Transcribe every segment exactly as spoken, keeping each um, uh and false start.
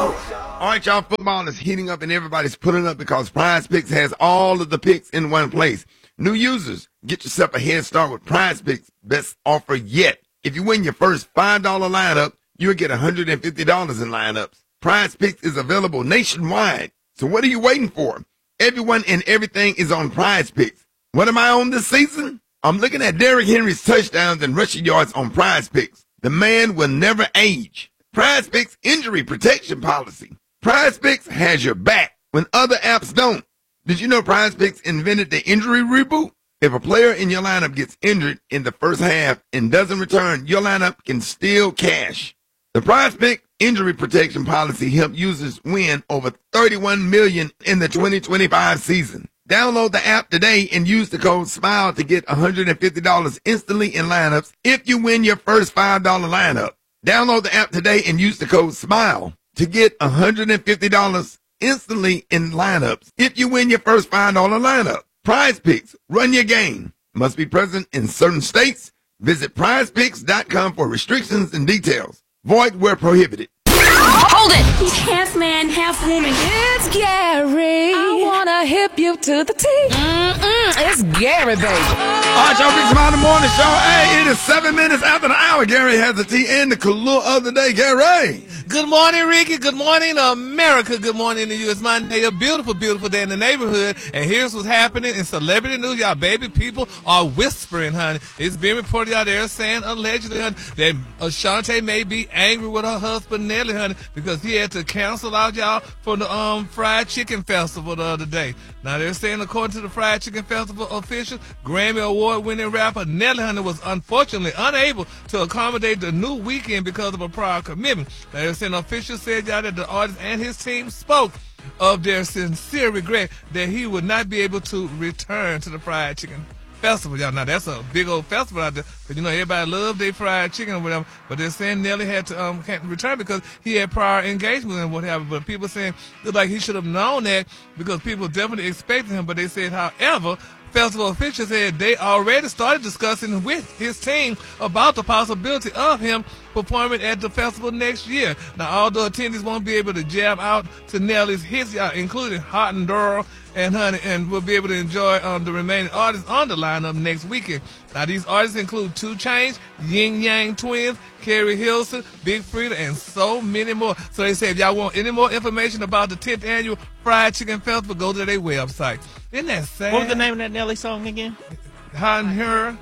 All right, y'all, football is heating up and everybody's pulling up because Prize Picks has all of the picks in one place. New users, get yourself a head start with Prize Picks' best offer yet. If you win your first five dollar lineup, you'll get one hundred fifty dollars in lineups. Prize Picks is available nationwide. So what are you waiting for? Everyone and everything is on Prize Picks. What am I on this season? I'm looking at Derrick Henry's touchdowns and rushing yards on Prize Picks. The man will never age. Prize Picks injury protection policy. Prize Picks has your back when other apps don't. Did you know Prize Picks invented the injury reboot? If a player in your lineup gets injured in the first half and doesn't return, your lineup can still cash. The Prize Pick injury protection policy helped users win over thirty-one million dollars in the twenty twenty-five season. Download the app today and use the code SMILE to get one hundred fifty dollars instantly in lineups if you win your first five dollar lineup. Download the app today and use the code SMILE to get one hundred fifty dollars instantly in lineups if you win your first five dollar lineup. Prize Picks, run your game. Must be present in certain states. Visit prize picks dot com for restrictions and details. Void where prohibited. Hold it! He's half man, half woman. It's Gary. I wanna hip you to the T. Mm-mm, it's Gary, baby. All right, y'all, Big Smile Morning Show. Hey, it is seven minutes after the hour. Gary has the tea and the color of the day. Gary. Good morning, Ricky. Good morning, America. Good morning to you. It's Monday, a beautiful, beautiful day in the neighborhood. And here's what's happening in celebrity news. Y'all baby people are whispering, honey. It's being reported out there saying, allegedly, honey, that Ashante may be angry with her husband, Nelly, honey, because he had to cancel out, y'all, for the um fried chicken festival the other day. Now, they're saying, according to the Fried Chicken Festival officials, Grammy Award-winning rapper Nelly Hunter was unfortunately unable to accommodate the new weekend because of a prior commitment. Now, they're saying officials said, y'all, that the artist and his team spoke of their sincere regret that he would not be able to return to the Fried Chicken Festival. Y'all, now that's a big old festival out there, because you know everybody loves their fried chicken or whatever. But they're saying Nelly had to um can't return because he had prior engagement and whatever. But people saying look like he should have known that because people definitely expected him. But they said, however, festival officials said they already started discussing with his team about the possibility of him performing at the festival next year. Now, although attendees won't be able to jam out to Nelly's hits, y'all, including Hot and Durl and Honey, and will be able to enjoy um, the remaining artists on the lineup next weekend. Now, these artists include two Chainz, Yin Yang Twins, Carrie Hilson, Big Freedia, and so many more. So they say if y'all want any more information about the tenth annual Fried Chicken Festival, go to their website. Isn't that sad? What was the name of that Nelly song again? Hot and Her.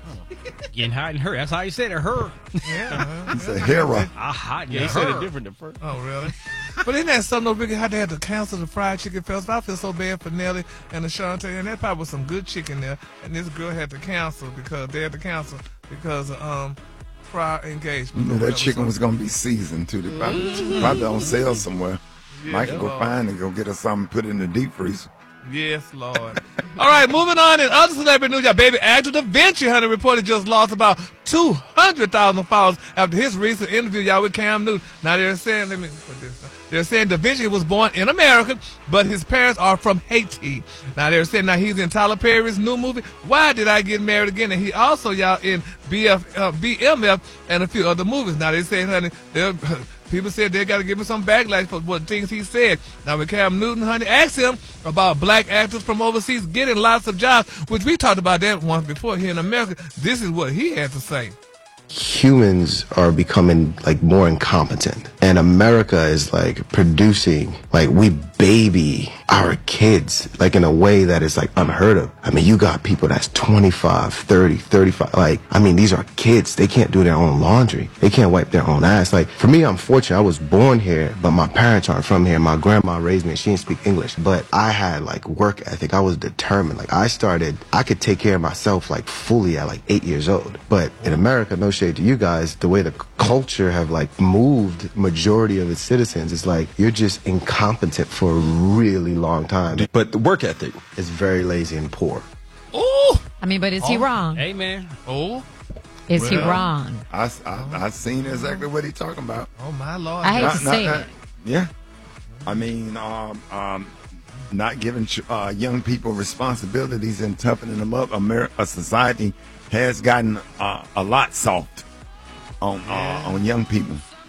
Getting hot and her. That's how you said it. Her. Yeah. It's a hero. Ah, hot. Yeah, he said it different at first. Oh, really? But isn't that something, though, Ricky, how they had to cancel the Fried Chicken Festival? I feel so bad for Nelly and Ashante, and that probably was some good chicken there. And this girl had to cancel because they had to cancel because of um, prior engagement. You know, that chicken was going to be seasoned, too. They probably, Mm-hmm. probably on sale somewhere. Yeah, Mike can go Lord. find and go get us something, put it in the deep freezer. Yes, Lord. All right, moving on in other celebrity news, y'all, baby actor Da Vinci Hunter reported just lost about two hundred thousand followers after his recent interview, y'all, with Cam Newton. Now, they're saying, let me put this down. They're saying Da Vinci was born in America, but his parents are from Haiti. Now, they're saying now he's in Tyler Perry's new movie, Why Did I Get Married Again? And he also, y'all, in B F, uh, B M F and a few other movies. Now, they're saying, honey, they're... People said they got to give him some backlash for what things he said. Now, when Cam Newton, honey, asked him about black actors from overseas getting lots of jobs, which we talked about that once before here in America, this is what he had to say. Humans are becoming like more incompetent, and America is like producing, like we baby our kids like in a way that is like unheard of. I mean, you got people that's twenty-five, thirty, thirty-five, like, I mean, these are kids. They can't do their own laundry. They can't wipe their own ass. Like, for me, I'm fortunate. I was born here, but my parents aren't from here. My grandma raised me and she didn't speak English, but I had like work ethic. I was determined. Like, I started, I could take care of myself like fully at like eight years old. But in America, no shade to you guys, the way the culture have like moved majority of its citizens, it's like you're just incompetent for a really long time. But the work ethic is very lazy and poor. Oh, I mean, but is he wrong? Hey, man. oh, Is he Well, wrong? I, I, I seen exactly what he talking about. oh, my Lord. I hate Not- to not- say not- it. Yeah. I mean, um, um, not giving ch- uh, young people responsibilities and toughening them up. Amer- a society has gotten uh, a lot soft on uh, on young people.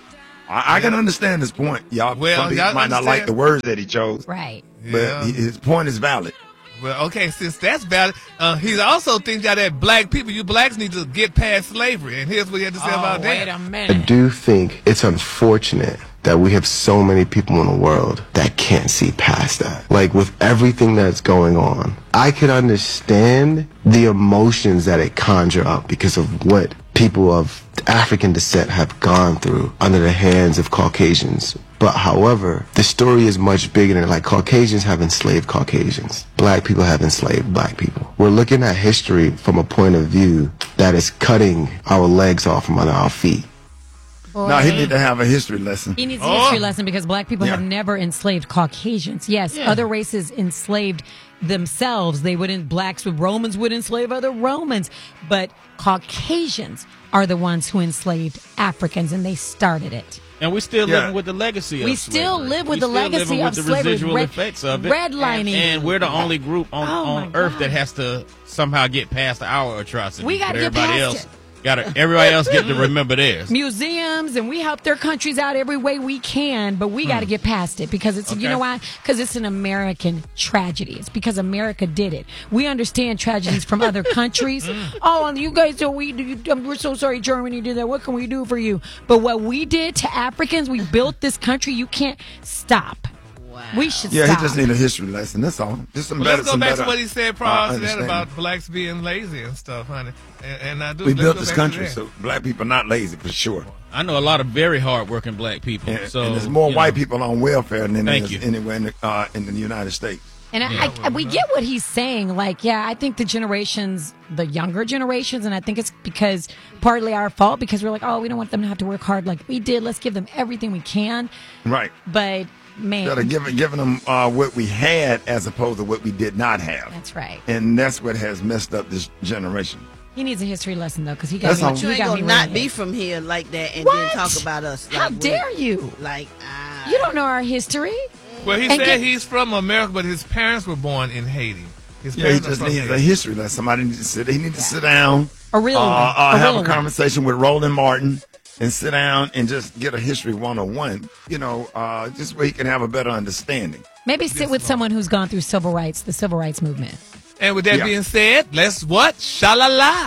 I, I can understand his point. Y'all, Well, some people y'all might not like understand- the words that he chose, Right. but Yeah. he- his point is valid. Well, okay, since that's valid, uh, he also thinks y'all that black people, you blacks need to get past slavery. And here's what he had to say Oh, about wait that. a I minute. do think it's unfortunate that we have so many people in the world that can't see past that. Like with everything that's going on, I could understand the emotions that it conjure up because of what people of African descent have gone through under the hands of Caucasians. But however, the story is much bigger than like Caucasians have enslaved Caucasians. Black people have enslaved black people. We're looking at history from a point of view that is cutting our legs off from under our feet. Boy. No, he need to have a history lesson. He needs a Oh. history lesson because black people Yeah. have never enslaved Caucasians. Yes, other races enslaved themselves. They wouldn't, blacks with Romans would enslave other Romans. But Caucasians are the ones who enslaved Africans, and they started it. And we're still Yeah. living with the legacy of We still slavery. live with We the still legacy living of with the slavery. residual Red- effects of it. redlining. And, and we're the only group on, Oh, on my earth God. that has to somehow get past our atrocities. We gotta But get everybody past else it. Gotta, everybody else get to remember theirs. Museums, and we help their countries out every way we can, but we got to get past it because it's, you Okay. know why? Because it's an American tragedy. It's because America did it. We understand tragedies from other countries. Oh, and you guys don't, we, you, we're so sorry Germany did that. What can we do for you? But what we did to Africans, we built this country. You can't stop. We should Yeah, stop. he just need a history lesson. That's all. Just some Well, better. let's go some back better, to what he said uh, prior to that understanding. about blacks being lazy and stuff, honey. And, and I do. We let's built go this back to country, that. so black people are not lazy for sure. I know a lot of very hardworking black people. And, so and there's more you white know. people on welfare than there Thank is you. anywhere in the, uh, in the United States. And I, I, I, we get what he's saying. Like, yeah, I think the generations, the younger generations, and I think it's because partly our fault because we're like, oh, we don't want them to have to work hard like we did. Let's give them everything we can. Right. But man, Gotta give it, giving them uh, what we had as opposed to what we did not have. that's right. And that's what has messed up this generation. He needs a history lesson though, because he got That's me. all. he You ain't got gonna me not running be it. from here like that and What? then talk about us. How like dare we- you? Like, ah. You don't know our history. Well, he And said get- he's from America, but his parents were born in Haiti. His Yeah, he parents are just from needs a Haiti. history lesson. Somebody needs to sit. He needs to sit down, A real uh, one. uh, A have real a one. conversation with Roland Martin, and sit down and just get a history one oh one. You know, uh, just where he can have a better understanding. Maybe sit with someone who's gone through civil rights, the civil rights movement. And with that Yeah. being said, let's what? Sha-la-la.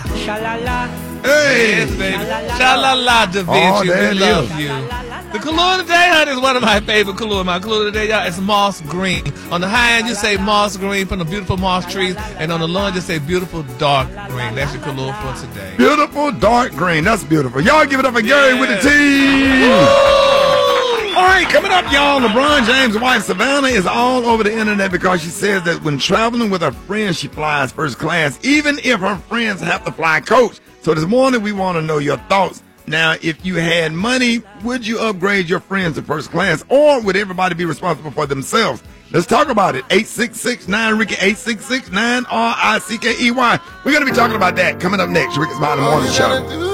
Hey, Yes, baby. Sha-la-la, Da Vinci. Oh, there we it love is. you. The color of the day, honey, is one of my favorite color. My color of the day, y'all, is moss green. On the high end, you say moss green from the beautiful moss trees. And on the low end, you say beautiful dark green. That's your color for today. beautiful dark green. That's beautiful. Y'all give it up for Gary with the T. All right, coming up, y'all. LeBron James' wife, Savannah, is all over the internet because she says that when traveling with her friends, she flies first class, even if her friends have to fly coach. So this morning, we want to know your thoughts. Now, if you had money, would you upgrade your friends to first class, or would everybody be responsible for themselves? Let's talk about it. eight six six nine Ricky, eight six six nine R I C K E Y. We're going to be talking about that coming up next. Ricky Smiley Morning Show.